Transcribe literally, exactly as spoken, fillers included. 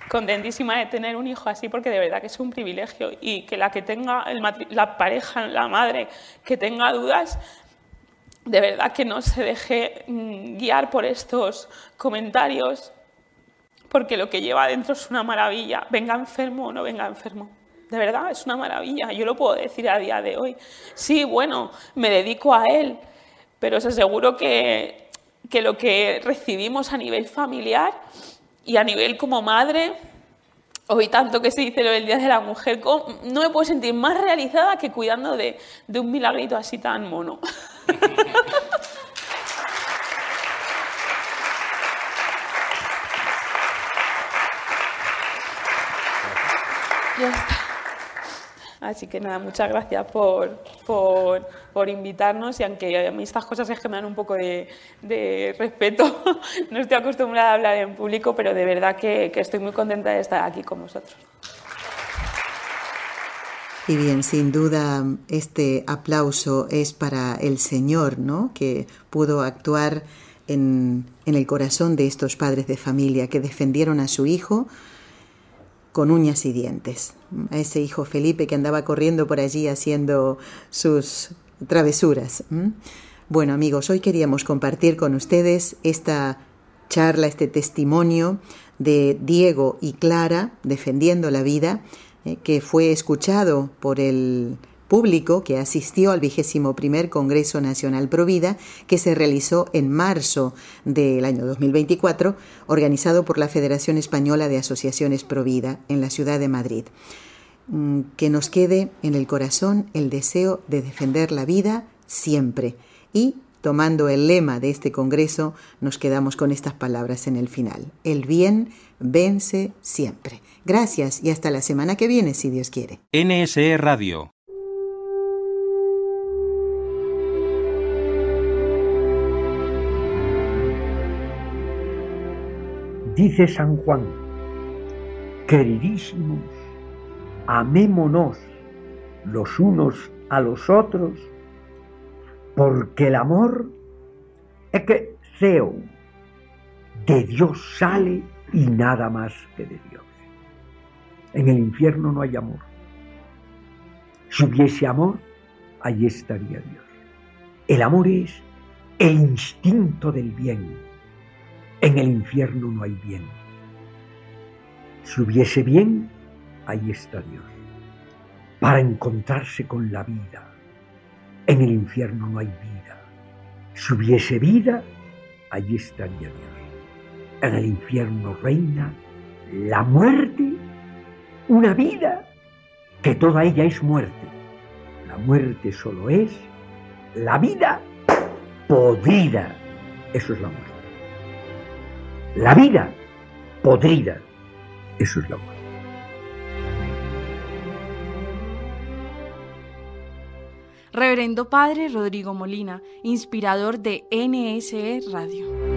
contentísima de tener un hijo así, porque de verdad que es un privilegio, y que la que tenga el la pareja, la madre, que tenga dudas, de verdad que no se deje guiar por estos comentarios, porque lo que lleva adentro es una maravilla, venga enfermo o no venga enfermo. De verdad, es una maravilla, yo lo puedo decir a día de hoy. Sí, bueno, me dedico a él, pero os aseguro que, que lo que recibimos a nivel familiar y a nivel como madre, hoy tanto que se dice lo del Día de la Mujer, no me puedo sentir más realizada que cuidando de, de un milagrito así tan mono. Ya está. Así que nada, muchas gracias por, por, por invitarnos, y aunque a mí estas cosas es que me dan un poco de, de respeto, no estoy acostumbrada a hablar en público, pero de verdad que, que estoy muy contenta de estar aquí con vosotros. Y bien, sin duda este aplauso es para el Señor, ¿no?, que pudo actuar en, en el corazón de estos padres de familia que defendieron a su hijo con uñas y dientes, a ese hijo Felipe que andaba corriendo por allí haciendo sus travesuras. Bueno, amigos, hoy queríamos compartir con ustedes esta charla, este testimonio de Diego y Clara defendiendo la vida, eh, que fue escuchado por el público que asistió al vigésimo primer Congreso Nacional Provida, que se realizó en marzo del año dos mil veinticuatro, organizado por la Federación Española de Asociaciones Provida en la ciudad de Madrid. Que nos quede en el corazón el deseo de defender la vida siempre. Y, tomando el lema de este congreso, nos quedamos con estas palabras en el final: el bien vence siempre. Gracias y hasta la semana que viene, si Dios quiere. N S E Radio. Dice San Juan: queridísimos, amémonos los unos a los otros, porque el amor es que Theo de Dios sale y nada más que de Dios. En el infierno no hay amor. Si hubiese amor, allí estaría Dios. El amor es el instinto del bien. En el infierno no hay bien. Si hubiese bien, ahí está Dios, para encontrarse con la vida. En el infierno no hay vida. Si hubiese vida, allí estaría Dios. En el infierno reina la muerte, una vida que toda ella es muerte. La muerte solo es la vida podrida. Eso es la muerte. La vida podrida, eso es la muerte. Reverendo Padre Rodrigo Molina, inspirador de N S E Radio.